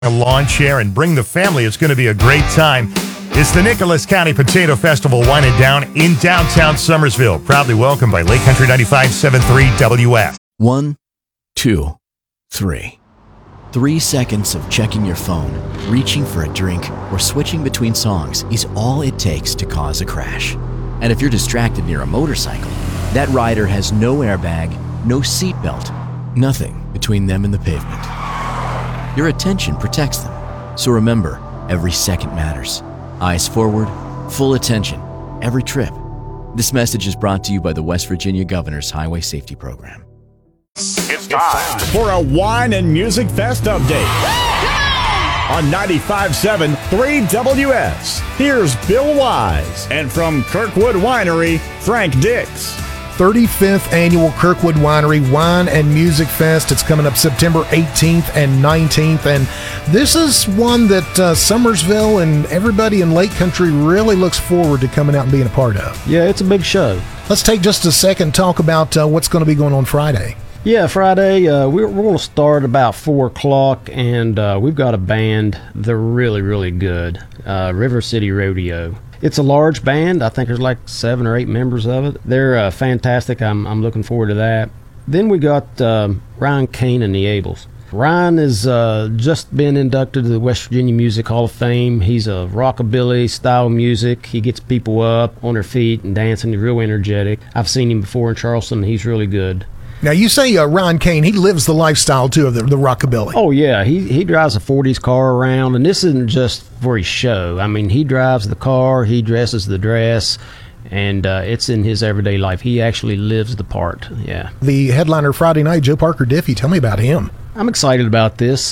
a lawn chair and bring the family. It's going to be a great time. It's the Nicholas County Potato Festival winding down in downtown Summersville. Proudly welcomed by Lake Country 95.73 WF. 1, 2, 3. 3 seconds of checking your phone, reaching for a drink, or switching between songs is all it takes to cause a crash. And if you're distracted near a motorcycle, that rider has no airbag, no seatbelt, nothing between them and the pavement. Your attention protects them. So remember, every second matters. Eyes forward, full attention, every trip. This message is brought to you by the West Virginia Governor's Highway Safety Program. It's time for a Wine and Music Fest update on 95.7 3WS. Here's Bill Wise, and from Kirkwood Winery, Frank Dix. 35th Annual Kirkwood Winery Wine and Music Fest. It's coming up September 18th and 19th, and this is one that Summersville and everybody in Lake Country really looks forward to coming out and being a part of. Yeah, it's a big show. Let's take just a second and talk about what's going to be going on Friday. Yeah, Friday, we're going to start about 4 o'clock, and we've got a band. They're really, really good. River City Rodeo. It's a large band. I think there's like 7 or 8 members of it. They're fantastic. I'm looking forward to that. Then we got Ryan Kane and the Ables. Ryan has just been inducted to the West Virginia Music Hall of Fame. He's a rockabilly style music. He gets people up on their feet and dancing. He's real energetic. I've seen him before in Charleston. He's really good. Now, you say Ryan Kane, he lives the lifestyle, too, of the rockabilly. Oh, yeah. He drives a 40s car around, and this isn't just for his show. I mean, he drives the car, he dresses the dress, and it's in his everyday life. He actually lives the part, yeah. The headliner Friday night, Joe Parker Diffie, tell me about him. I'm excited about this.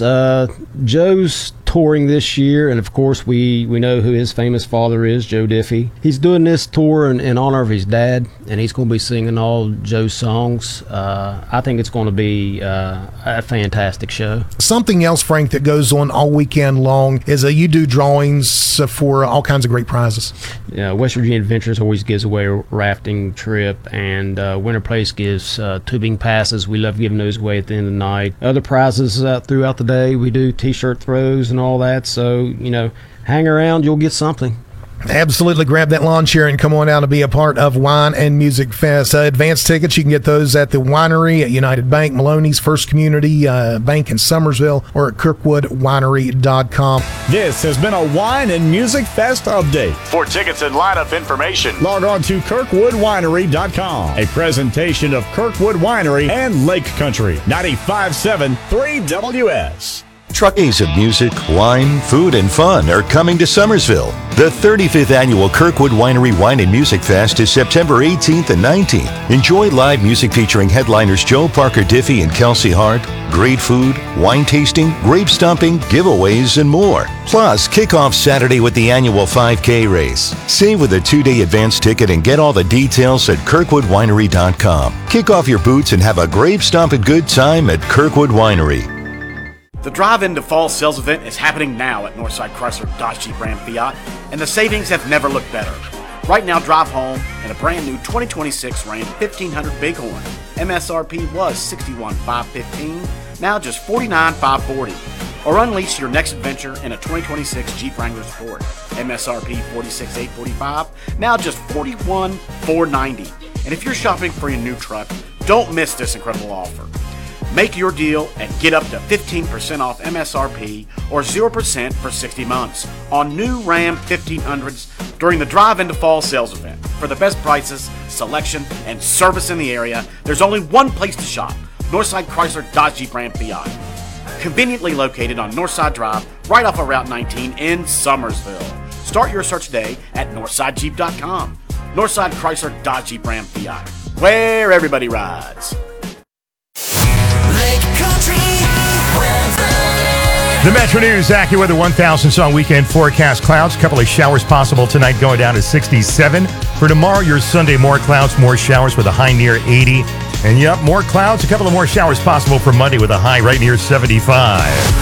Joe's touring this year, and of course we know who his famous father is, Joe Diffie. He's doing this tour in honor of his dad, and he's going to be singing all Joe's songs. I think it's going to be a fantastic show. Something else, Frank, that goes on all weekend long is you do drawings for all kinds of great prizes. Yeah, West Virginia Adventures always gives away a rafting trip, and Winter Place gives tubing passes. We love giving those away at the end of the night. Other prizes throughout the day. We do t-shirt throws and all that, so hang around, you'll get something. Absolutely. Grab that lawn chair and come on out and be a part of Wine and Music Fest. Advanced tickets, you can get those at the winery, at United Bank, Maloney's, First Community Bank in Summersville, or at kirkwoodwinery.com. This has been a Wine and Music Fest update. For tickets and lineup information, log on to kirkwoodwinery.com. A presentation of Kirkwood Winery and Lake Country, 95.7 3WS. Truckies of music, wine, food, and fun are coming to Summersville. The 35th Annual Kirkwood Winery Wine and Music Fest is September 18th and 19th. Enjoy live music featuring headliners Joe Parker Diffie and Kelsey Hart, great food, wine tasting, grape stomping, giveaways, and more. Plus, kick off Saturday with the annual 5K race. Save with a 2-day advance ticket and get all the details at kirkwoodwinery.com. Kick off your boots and have a grape stomping good time at Kirkwood Winery. The Drive Into Fall sales event is happening now at Northside Chrysler Dodge Jeep Ram Fiat, and the savings have never looked better. Right now, drive home in a brand new 2026 Ram 1500 Bighorn. MSRP was $61,515, now just $49,540. Or unleash your next adventure in a 2026 Jeep Wrangler Sport. MSRP $46,845, now just $41,490. And if you're shopping for your new truck, don't miss this incredible offer. Make your deal and get up to 15% off MSRP or 0% for 60 months on new Ram 1500s during the Drive Into Fall sales event. For the best prices, selection, and service in the area, there's only one place to shop: Northside Chrysler Dodge Jeep Ram Fiat. Conveniently located on Northside Drive, right off of Route 19 in Summersville. Start your search today at northsidejeep.com. Northside Chrysler Dodge Jeep Ram Fiat, where everybody rides. The Metro News AccuWeather 1000 song weekend forecast: clouds, a couple of showers possible tonight, going down to 67. For tomorrow, your Sunday, more clouds, more showers with a high near 80. And yep, more clouds, a couple of more showers possible for Monday with a high right near 75.